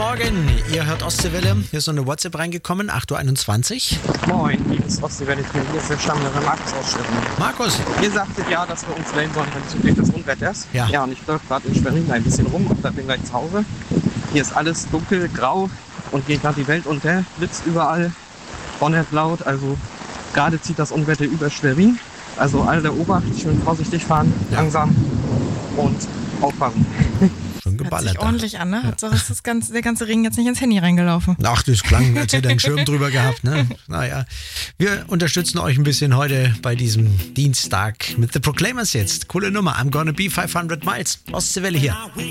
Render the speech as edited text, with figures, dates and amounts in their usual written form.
Morgen, ihr hört Ostseewelle. Hier ist so eine WhatsApp reingekommen, 8.21 Uhr. Moin, liebes Ostseewelle-Team, hier ist der Stammlehrer Markus aus Schwerin. Markus. Ihr sagtet ja, dass wir uns melden sollen bezüglich des Unwetters. Ja. Ja, und ich läufe gerade in Schwerin ein bisschen rum und da bin gleich zu Hause. Hier ist alles dunkel, grau und geht gerade die Welt unter, blitzt überall, donnert laut, also gerade zieht das Unwetter über Schwerin. Also alle Obacht, schön vorsichtig fahren, langsam und aufpassen. Schon Hört geballert. sich ordentlich an, ne? Hauptsache ist der ganze Regen jetzt nicht ins Handy reingelaufen. Ach, das klang, als hätte er einen Schirm drüber gehabt, ne? Naja, wir unterstützen euch ein bisschen heute bei diesem Dienstag mit The Proclaimers jetzt. Coole Nummer, I'm Gonna Be 500 Miles. Ostseewelle hier.